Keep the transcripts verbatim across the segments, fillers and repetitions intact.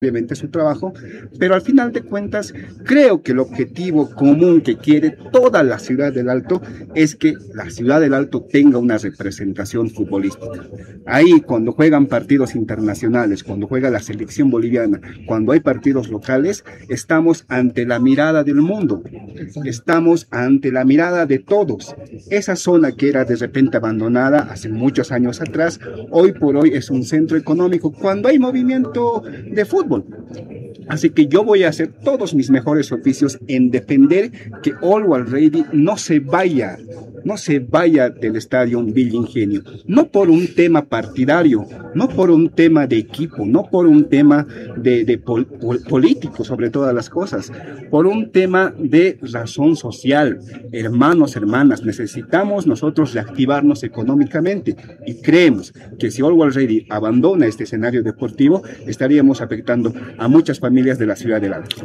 obviamente su trabajo, pero al final de cuentas creo que el objetivo común que quiere toda la ciudad del Alto es que la ciudad del Alto tenga una representación futbolística. Ahí cuando juegan partidos internacionales, cuando juega la selección boliviana, cuando hay partidos locales, estamos ante la mirada del mundo, estamos ante la mirada de todos. Esa zona que era de repente abandonada hace muchos años atrás, hoy por hoy es un centro económico cuando hay movimiento de fútbol. Así que yo voy a hacer todos mis mejores oficios en defender que Always Ready no se vaya, no se vaya del estadio Villa Ingenio, no por un tema partidario, no por un tema de equipo, no por un tema de, de pol, pol, político sobre todas las cosas, por un tema de razón social. Hermanos, hermanas, necesitamos nosotros reactivarnos económicamente y creemos que si Always Ready abandona este escenario deportivo, estaríamos afectando a muchas familias de la ciudad del Alto.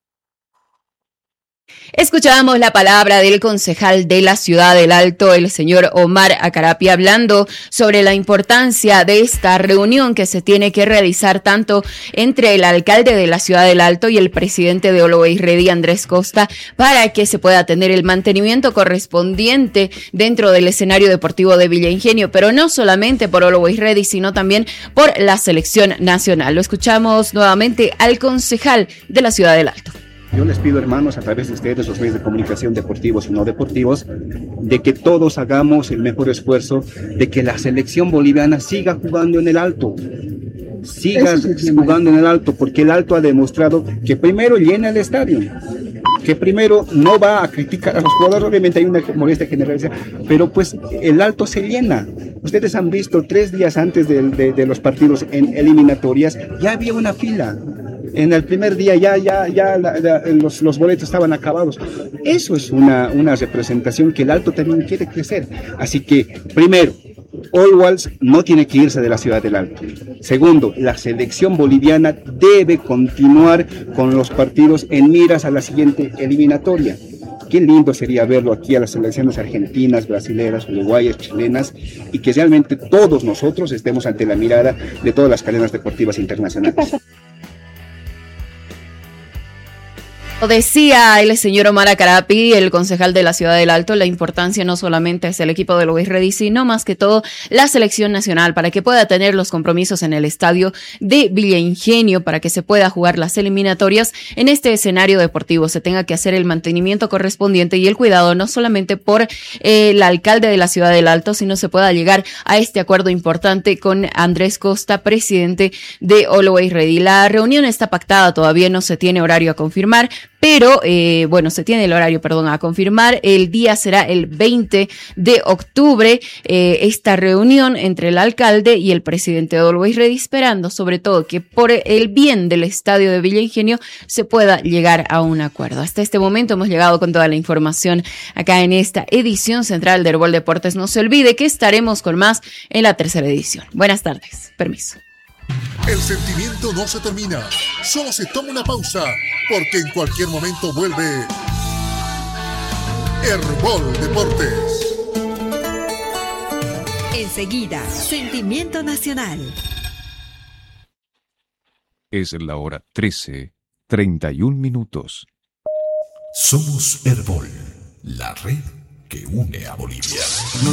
Escuchábamos la palabra del concejal de la Ciudad del Alto, el señor Omar Acarapi, hablando sobre la importancia de esta reunión que se tiene que realizar tanto entre el alcalde de la Ciudad del Alto y el presidente de Always Ready, Andrés Costa, para que se pueda tener el mantenimiento correspondiente dentro del escenario deportivo de Villa Ingenio, pero no solamente por Always Ready, sino también por la selección nacional. Lo escuchamos nuevamente al concejal de la Ciudad del Alto. Yo les pido, hermanos, a través de ustedes, los medios de comunicación deportivos y no deportivos, de que todos hagamos el mejor esfuerzo de que la selección boliviana siga jugando en el Alto. Siga jugando en el Alto, porque el Alto ha demostrado que primero llena el estadio, que primero no va a criticar a los jugadores, obviamente hay una molestia generalizada, pero pues el Alto se llena. Ustedes han visto tres días antes de, de, de los partidos en eliminatorias, ya había una fila. En el primer día ya, ya, ya la, la, los, los boletos estaban acabados. Eso es una, una representación que el Alto también quiere crecer. Así que, primero, Always no tiene que irse de la ciudad del Alto. Segundo, la selección boliviana debe continuar con los partidos en miras a la siguiente eliminatoria. Qué lindo sería verlo aquí a las selecciones argentinas, brasileras, uruguayas, chilenas, y que realmente todos nosotros estemos ante la mirada de todas las cadenas deportivas internacionales. Decía el señor Omar Acarapi, el concejal de la Ciudad del Alto, la importancia no solamente es el equipo de Always Ready, sino más que todo la selección nacional para que pueda tener los compromisos en el estadio de Villa Ingenio, para que se pueda jugar las eliminatorias en este escenario deportivo, se tenga que hacer el mantenimiento correspondiente y el cuidado no solamente por eh, el alcalde de la Ciudad del Alto, sino se pueda llegar a este acuerdo importante con Andrés Costa, presidente de Always Ready. La reunión está pactada, todavía no se tiene horario a confirmar, pero eh, bueno, se tiene el horario, perdón, a confirmar. El día será el veinte de octubre, eh, esta reunión entre el alcalde y el presidente de Always Ready, esperando sobre todo que por el bien del estadio de Villa Ingenio se pueda llegar a un acuerdo. Hasta este momento hemos llegado con toda la información acá en esta edición central de Herbol Deportes. No se olvide que estaremos con más en la tercera edición. Buenas tardes, permiso. El sentimiento no se termina, solo se toma una pausa, porque en cualquier momento vuelve Herbol Deportes. Enseguida, Sentimiento Nacional. Es la hora trece, treinta y un minutos. Somos Herbol, la red que une a Bolivia.